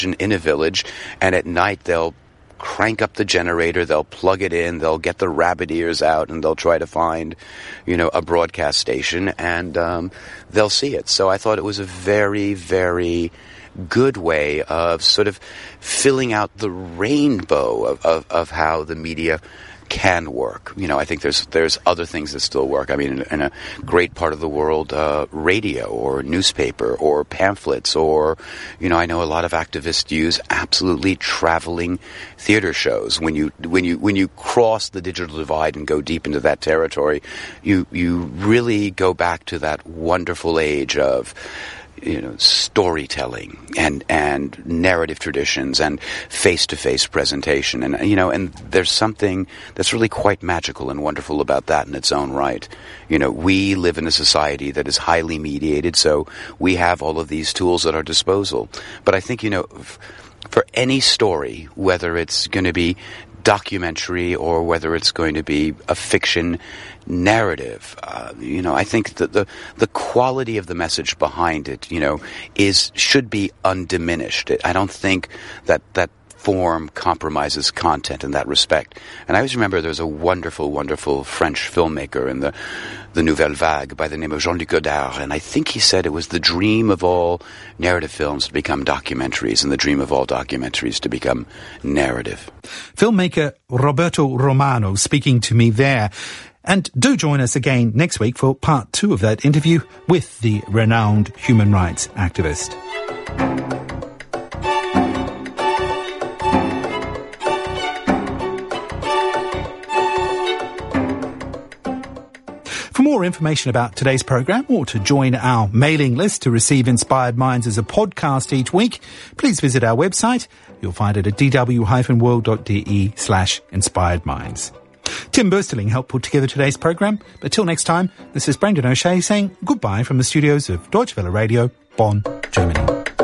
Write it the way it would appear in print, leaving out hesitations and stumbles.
in a village, and at night they'll crank up the generator, they'll plug it in, they'll get the rabbit ears out, and they'll try to find, a broadcast station, and they'll see it. So I thought it was a very, very good way of sort of filling out the rainbow of how the media can work. I think there's other things that still work. I mean, in a great part of the world, radio or newspaper or pamphlets, or I know a lot of activists use absolutely traveling theater shows. When you cross the digital divide and go deep into that territory, you really go back to that wonderful age of storytelling and narrative traditions and face-to-face presentation. And, and there's something that's really quite magical and wonderful about that in its own right. We live in a society that is highly mediated, so we have all of these tools at our disposal. But I think, for any story, whether it's going to be documentary or whether it's going to be a fiction narrative, I think that the quality of the message behind it, should be undiminished. I don't think that form compromises content in that respect. And I always remember there was a wonderful, wonderful French filmmaker in the Nouvelle Vague by the name of Jean-Luc Godard, and I think he said it was the dream of all narrative films to become documentaries and the dream of all documentaries to become narrative. Filmmaker Roberto Romano speaking to me there. And do join us again next week for part 2 of that interview with the renowned human rights activist. For more information about today's programme or to join our mailing list to receive Inspired Minds as a podcast each week, please visit our website. You'll find it at dw-world.de/inspired minds. Tim Bursterling helped put together today's programme. But till next time, this is Brendan O'Shea saying goodbye from the studios of Deutsche Welle Radio, Bonn, Germany.